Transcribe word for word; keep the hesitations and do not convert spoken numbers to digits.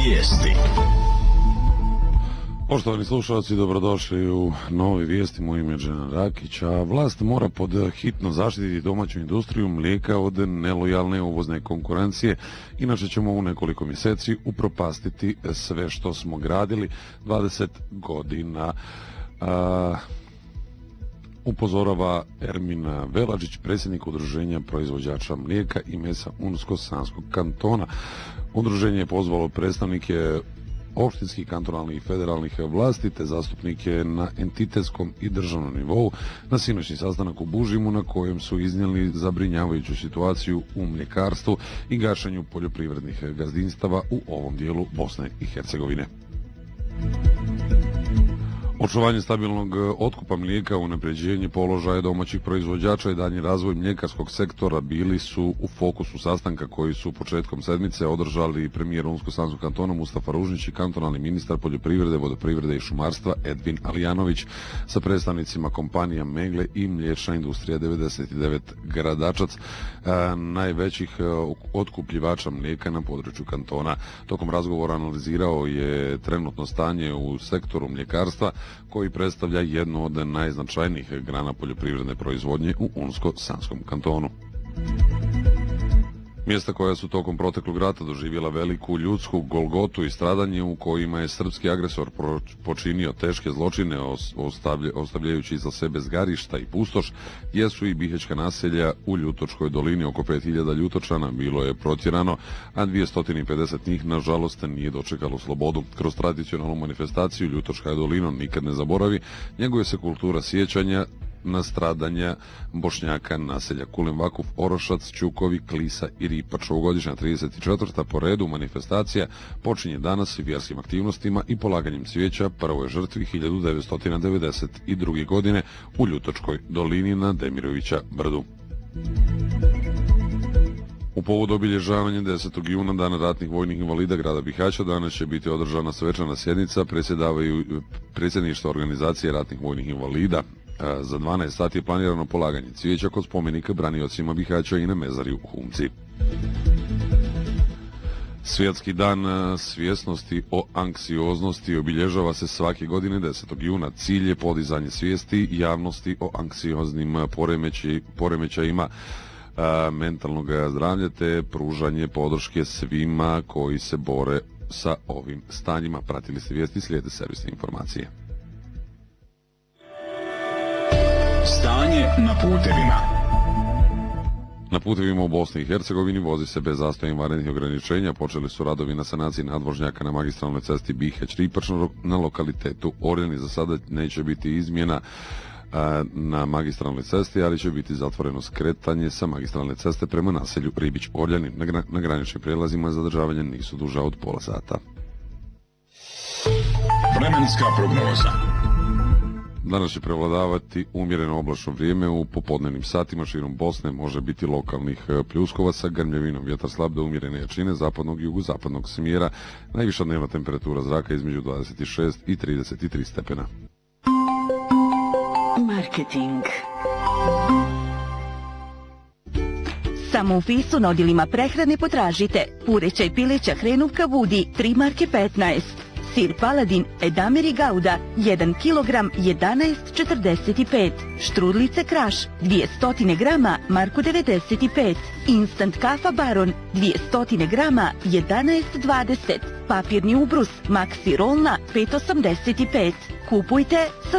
Vijesti. Poštovani slušalci, dobrodošli u Nove vijesti. Moje ime je Dženan Rakić, a vlast mora pod hitno zaštititi domaću industriju mlijeka od nelojalne uvozne konkurencije. Inače ćemo u nekoliko mjeseci upropastiti sve što smo gradili dvadeset godina. A, upozorava Ermin Velađić, predsjednik Udruženja proizvođača mlijeka i mesa Unsko-Sanskog kantona. Udruženje je pozvalo predstavnike opštinskih, kantonalnih i federalnih vlasti te zastupnike na entitetskom i državnom nivou na sinoćni sastanak u Bužimu na kojem su iznijeli zabrinjavajuću situaciju u mljekarstvu i gašenju poljoprivrednih gazdinstava u ovom dijelu Bosne i Hercegovine. Očuvanje stabilnog otkupa mlijeka, unapređenje položaja domaćih proizvođača i daljnji razvoj mljekarskog sektora bili su u fokusu sastanka koji su početkom sedmice održali premijer Unsko-Sanskog kantona Mustafa Ružnić i kantonalni ministar poljoprivrede, vodoprivrede i šumarstva Edvin Alijanović sa predstavnicima kompanija Megle i Mliječna industrija devedeset devet Gradačac, najvećih otkupljivača mlijeka na području kantona. Tokom razgovora analizirao je trenutno stanje u sektoru mljekarstva, koji predstavlja jednu od najznačajnijih grana poljoprivredne proizvodnje u Unsko-Sanskom kantonu. Mjesta koja su tokom proteklog rata doživjela veliku ljudsku golgotu i stradanje u kojima je srpski agresor počinio teške zločine ostavljajući iza sebe zgarišta i pustoš, jesu i bihečka naselja u Ljutočkoj dolini. Oko pet hiljada Ljutočana bilo je protjerano, a dvjesto pedeset njih nažalost nije dočekalo slobodu. Kroz tradicionalnu manifestaciju Ljutočka dolina nikad ne zaboravi, njeguje se kultura sjećanja na stradanja Bošnjaka naselja Kulen Vakuf, Orošac, Čukovi, Klisa i Ripač. Ovogodišnja trideset četvrta po redu manifestacija počinje danas vjerskim aktivnostima i polaganjem cvijeća prvoj žrtvi hiljadu devetsto devedeset druge. godine u Ljutočkoj dolini na Demirovića brdu. U povodu obilježavanja desetog juna, Dana ratnih vojnih invalida grada Bihaća, danas će biti održana svečana sjednica predsjedavaju predsjedništva organizacije ratnih vojnih invalida. Za dvanaest sati je planirano polaganje cvijeća kod spomenika braniocima Bihaća i na mezari u Humci. Svjetski dan svjesnosti o anksioznosti obilježava se svake godine desetog juna. Cilj je podizanje svijesti javnosti o anksioznim poremećajima mentalnog zdravlja te pružanje podrške svima koji se bore sa ovim stanjima. Pratili ste vijesti, slijede servisne informacije. Stanje na putevima. Na putevima u Bosni i Hercegovini vozi se bez zastoja i vanrednih ograničenja. Počeli su radovi na sanaciji nadvožnjaka na magistralnoj cesti Bihać-Ripač na lokalitetu Orljani. Za sada neće biti izmjena na magistralnoj cesti, ali će biti zatvoreno skretanje sa magistralne ceste prema naselju Ribić-Orljani. Na, gra na graničnim prijelazima zadržavanje nisu duža od pola sata. Vremenska prognoza. Danas će prevladavati umjereno oblačno vrijeme. U popodnevnim satima širom Bosne može biti lokalnih pljuskova sa grmljavinom. Vjetar slab do umjerene jačine zapadnog i jugozapadnog smjera. Najviša dnevna temperatura zraka između dvadeset šest i trideset tri stepena. Marketing. Samo u Fisu na odjelima prehrane potražite pureća i pileća hrenovka Budi tri marke petnaest. Sir Paladin Edamir i Gauda jedan kilogram jedanaest četrdeset pet. Štrudlice Kraš dvjesto grama Marko devedeset pet. Instant kafa Baron dvjesto grama jedanaest dvadeset. Papirni ubrus Maxi Rolna pet osamdeset pet. Kupujte sa